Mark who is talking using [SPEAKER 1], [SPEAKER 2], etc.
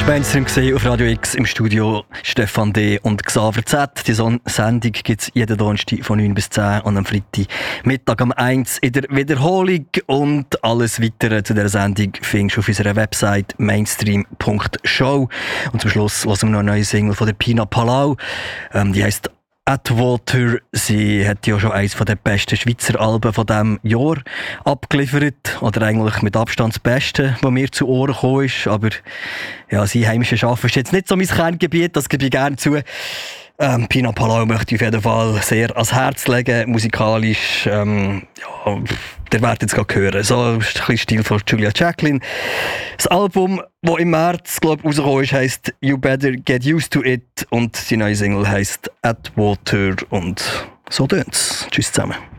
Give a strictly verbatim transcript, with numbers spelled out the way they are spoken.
[SPEAKER 1] Mainstream gesehen auf Radio X im Studio Stefan D. und Xaver Z. Die Son- Sendung gibt es jeden Donnerstag von neun bis zehn und am Freitag Mittag um eins in der Wiederholung. Und alles Weitere zu dieser Sendung findest du auf unserer Website mainstream punkt show. Und zum Schluss hören wir noch eine neue Single von der Pina Palau. Ähm, die heisst Atwater. Sie hat ja schon eines der besten Schweizer Alben von diesem Jahr abgeliefert. Oder eigentlich mit Abstand das Beste, was mir zu Ohren gekommen ist. Aber ja, sie heimische Schaffen ist jetzt nicht so mein Kerngebiet, das gebe ich gerne zu. Ähm, Pina Palau möchte ich auf jeden Fall sehr ans Herz legen, musikalisch. Ähm, ja, der werdet jetzt gerade hören. So ein bisschen Stil von Julia Jacqueline. Das Album, das im März glaub, rausgekommen ist, heisst You Better Get Used to It und die neue Single heisst Atwater und so tönt's. Tschüss zusammen.